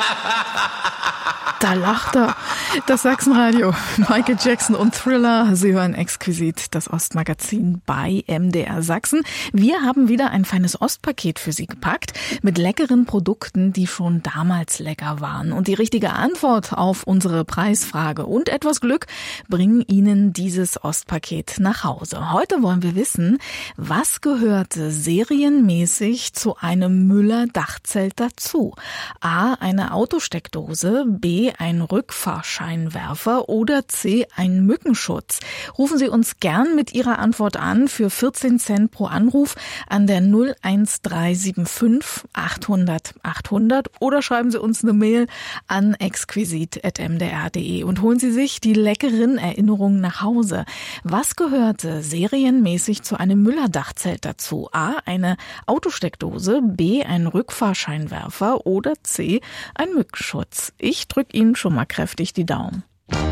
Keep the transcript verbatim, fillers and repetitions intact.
Da lacht er. Das Sachsenradio. Michael Jackson und Thriller. Sie hören exquisit das Ostmagazin bei M D R Sachsen. Wir haben wieder ein feines Ostpaket für Sie gepackt mit leckeren Produkten, die schon damals lecker waren. Und die richtige Antwort auf unsere Preisfrage und etwas Glück bringen Ihnen dieses Ostpaket nach Hause. Heute wollen wir wissen, was gehörte serienmäßig zu einem Müller-Dachzelt dazu? A. Eine Autosteckdose, B. ein Rückfahrscheinwerfer oder C. ein Mückenschutz. Rufen Sie uns gern mit Ihrer Antwort an für vierzehn Cent pro Anruf an der null eins drei sieben fünf achthundert achthundert oder schreiben Sie uns eine Mail an exquisit at m d r punkt d e und holen Sie sich die leckeren Erinnerungen nach Hause. Was gehörte serienmäßig zu einem Müller-Dachzelt dazu? A. eine Autosteckdose, B. ein Rückfahrscheinwerfer oder C. ein Mückenschutz. Ich drücke Ihnen schon mal kräftig die Daumen.